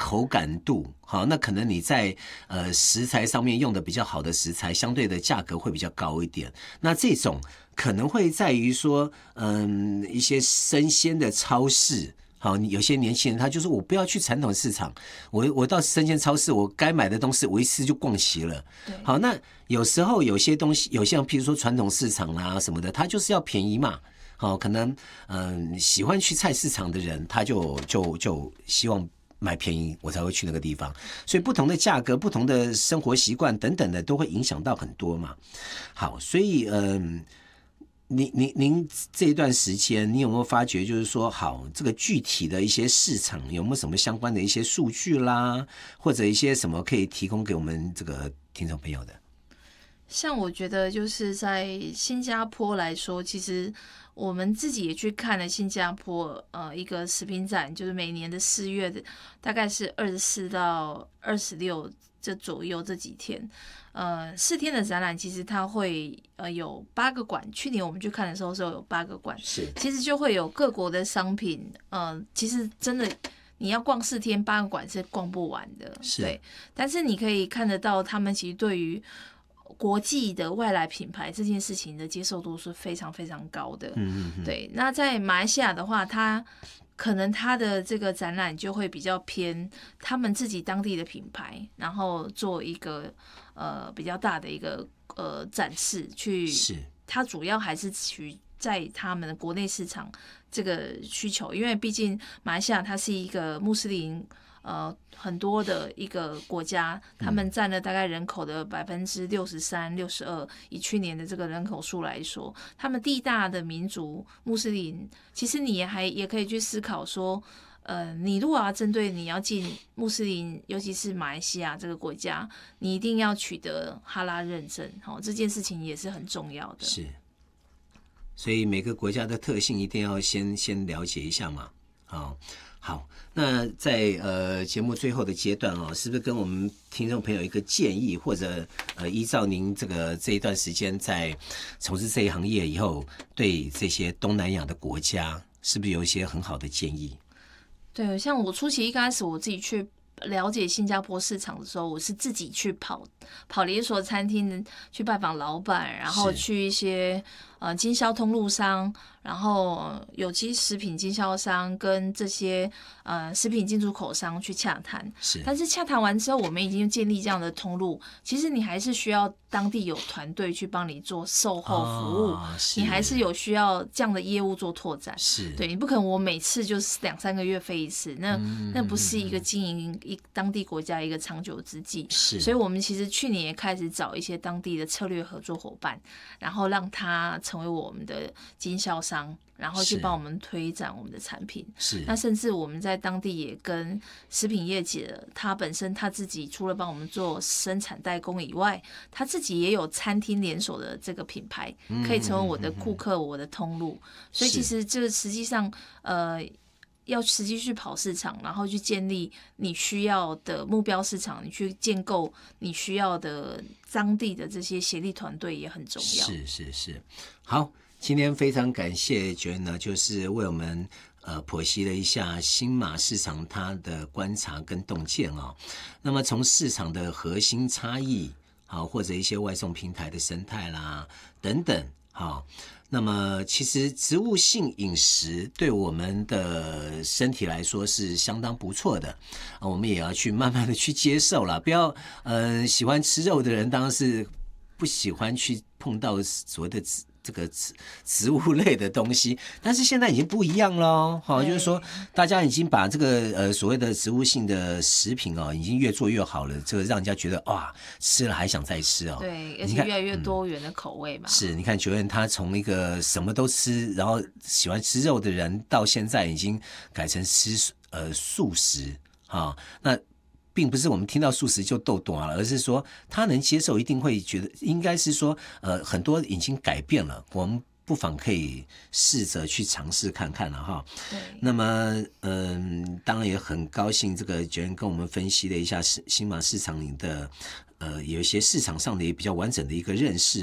口感度，好，那可能你在食材上面用的比较好的食材，相对的价格会比较高一点。那这种可能会在于说，一些生鲜的超市。好，有些年轻人他就是我不要去传统市场，我到生鲜超市，我该买的东西我一次就逛齐了。好，那有时候有些东西，有些譬如说传统市场啊什么的，它就是要便宜嘛。好，可能喜欢去菜市场的人，他就希望买便宜，我才会去那个地方。所以不同的价格、不同的生活习惯等等的，都会影响到很多嘛。好，所以您这一段时间，你有没有发觉，就是说，好，这个具体的一些市场有没有什么相关的一些数据啦，或者一些什么可以提供给我们这个听众朋友的？ 像我觉得就是在新加坡来说，其实我们自己也去看了新加坡一个食品展，就是每年的4月的，大概是24到26这左右这几天。4天的展览，其实它会有8个馆。去年我们去看的时候是有8个馆， 是， 其实就会有各国的商品。其实真的你要逛4天8个馆是逛不完的，对。但是你可以看得到，他们其实对于国际的外来品牌这件事情的接受度是非常非常高的。对。那在马来西亚的话，可能它的这个展览就会比较偏他们自己当地的品牌，然后做一个比较大的一个展示去。 是。 它主要还是取在他们的国内市场这个需求，因为毕竟马来西亚它是一个穆斯林很多的一个国家，他们占了大概人口的63%、62%。以去年的这个人口数来说，他们地大的民族穆斯林，其实你也可以去思考说，你如果要针对你要进穆斯林，尤其是马来西亚这个国家，你一定要取得哈拉认证，这件事情也是很重要的。 是，所以每个国家的特性一定要先了解一下嘛。好，那在节目最后的阶段是不是跟我们听众朋友一个建议，或者依照您这一段时间在从事这一行业以后，对这些东南亚的国家，是不是有一些很好的建议？ 对，像我初期一开始我自己去了解新加坡市场的时候，我是自己去跑连锁餐厅，去拜访老板，然后去一些经销通路商，然后有机食品经销商跟这些食品进出口商去洽谈。但是洽谈完之后，我们已经建立这样的通路，其实你还是需要当地有团队去帮你做售后服务，你还是有需要这样的业务做拓展。对，你不可能我每次就是2-3个月飞一次，那不是一个经营当地国家一个长久之计。所以我们其实去年也开始找一些当地的策略合作伙伴，然后让他成为我们的经销商，然后去帮我们推展我们的产品。那甚至我们在当地也跟食品业界，他本身他自己除了帮我们做生产代工以外，他自己也有餐厅连锁的这个品牌，可以成为我的顾客，我的通路。所以其实这个实际上要实际去跑市场，然后去建立你需要的目标市场，你去建构你需要的当地的这些协力团队也很重要。 是。好，今天非常感谢 Joanna， 就是为我们剖析了一下新马市场它的观察跟洞见那么从市场的核心差异或者一些外送平台的生态啦等等那么其实植物性饮食对我们的身体来说是相当不错的我们也要去慢慢的去接受啦，不要喜欢吃肉的人当然是不喜欢去碰到所谓的这个植物类的东西，但是现在已经不一样了就是说大家已经把这个所谓的植物性的食品已经越做越好了，这个让人家觉得哇，吃了还想再吃对，而且越来越多元的口味嘛。 是，你看Joanna他从一个什么都吃，然后喜欢吃肉的人，到现在已经改成吃素食那并不是我们听到素食就斗短了，而是说他能接受，一定会觉得应该是说很多已经改变了，我们不妨可以试着去尝试看看了那么当然也很高兴这个Joanna跟我们分析了一下新马市场里的有一些市场上的也比较完整的一个认识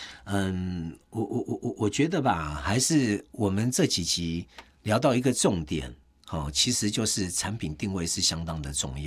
我觉得吧，还是我们这几集聊到一个重点其实就是产品定位是相当的重要。